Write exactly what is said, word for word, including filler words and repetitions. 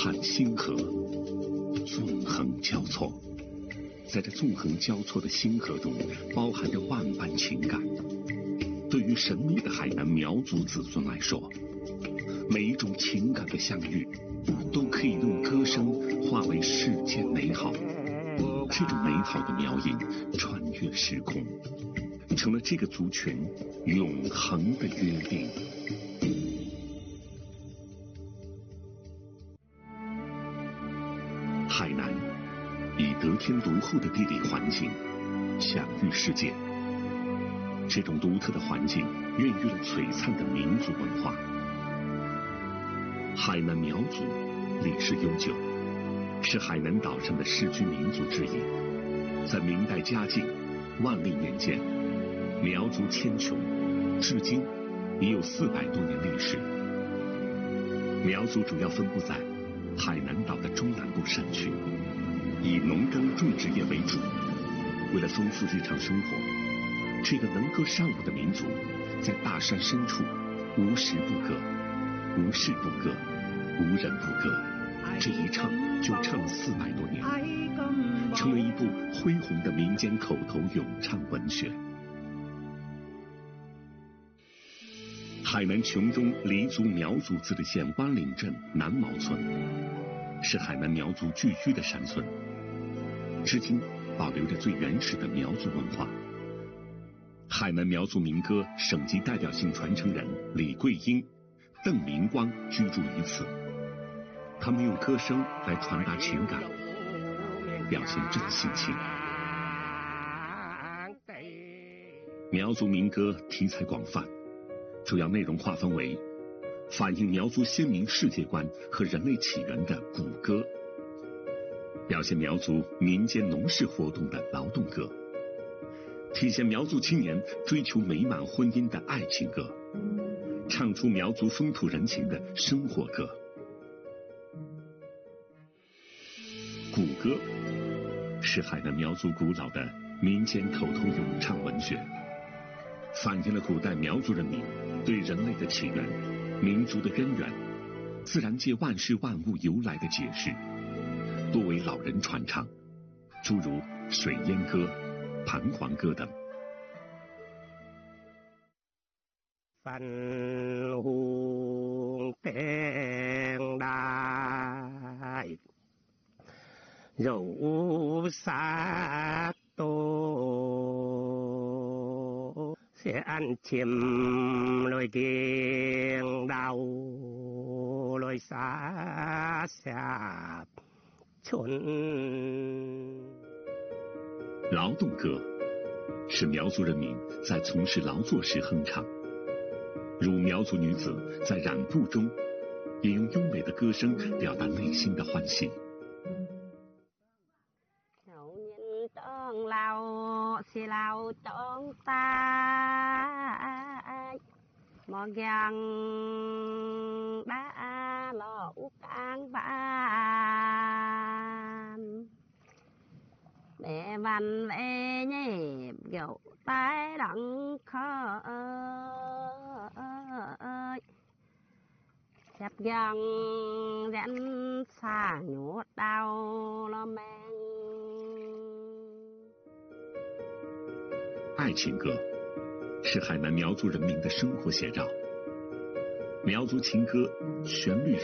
汉星河，纵横交错。在这纵横交错的星河中，包含着万般情感。对于神秘的海南苗族子孙来说，每一种情感的相遇，都可以用歌声化为世间美好。这种美好的苗音穿越时空，成了这个族群永恒的约定。海南以得天独厚的地理环境享誉世界，这种独特的环境孕育了璀璨的民族文化。海南苗族历史悠久，是海南岛上的世居民族之一。在明代嘉靖、万历年间，苗族迁琼，至今已有四百多年历史。苗族主要分布在海南岛的中南部山区，以农耕种植业为主。为了丰富日常生活，这个能歌善舞的民族，在大山深处无时不歌，无事不歌，无人不歌，这一唱就唱了四百多年，成了一部恢宏的民间口头咏唱文学。海南琼中黎族苗族自治县湾岭镇南毛村，是海南苗族聚居的山村，至今保留着最原始的苗族文化。海南苗族民歌省级代表性传承人李桂英、邓明光居住于此，他们用歌声来传达情感，表现真性情。苗族民歌题材广泛，主要内容划分为反映苗族先民世界观和人类起源的古歌，表现苗族民间农事活动的劳动歌，体现苗族青年追求美满婚姻的爱情歌，唱出苗族风土人情的生活歌。古歌是海南苗族古老的民间口头咏唱文学，反映了古代苗族人民对人类的起源、民族的根源、自然界万事万物由来的解释，多为老人传唱，诸如水烟歌、盘黄歌等。 phần hùng tiếng đại dẫu xa tô sẽ ăn chìm lối tiếng đau lối xa xa chốn。 劳动歌是苗族人民在从事劳作时哼唱，如苗族女子在染布中，也用优美的歌声表达内心的欢喜。 một dòng ba lỗ càng ban mẹ văn về nhịp kiểu tay đắng khơi chập dòng dẫn xa nhốt đau lo mang。 爱情歌是海南苗族人民的生活写照。苗族情歌旋律